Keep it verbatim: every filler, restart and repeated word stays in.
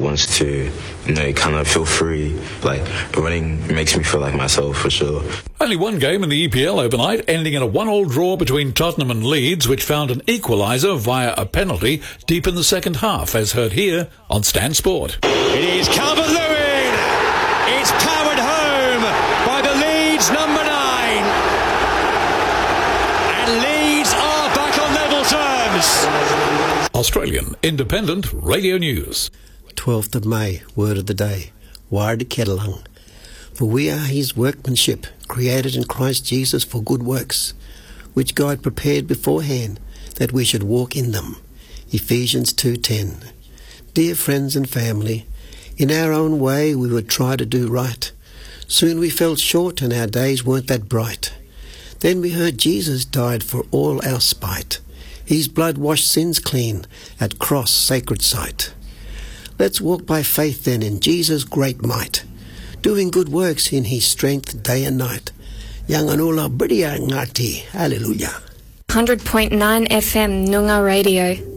wants to, you know, kind of feel free. Like, running makes me feel like myself, for sure. Only one game in the E P L overnight, ending in a one-all draw between Tottenham and Leeds, which found an equaliser via a penalty deep in the second half, as heard here on Stan Sport. It is Calvert-Lewin. It's powered home by the Leeds number nine. And Leeds are back on level terms. Australian Independent Radio News. twelfth of May, word of the day. Ward Kedalung. For we are his workmanship, created in Christ Jesus for good works, which God prepared beforehand, that we should walk in them. Ephesians two ten. Dear friends and family, in our own way we would try to do right. Soon we fell short and our days weren't that bright. Then we heard Jesus died for all our spite. His blood washed sins clean at cross sacred site. Let's walk by faith then in Jesus' great might, doing good works in his strength day and night. Yanganula Briya Ngati. Hallelujah. one hundred point nine F M Noongar Radio.